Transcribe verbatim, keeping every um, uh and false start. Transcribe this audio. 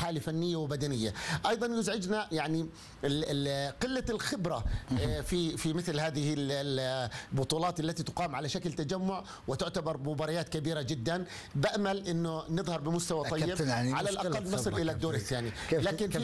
حاله فنيه وبدنيه. ايضا يزعجنا يعني قله الخبره في في مثل هذه البطولات التي تقام على شكل تجمع وتعتبر مباريات كبيره جدا. بامل انه نظهر بمستوى طيب، يعني على الاقل نصل الى الدور الثاني. لكن في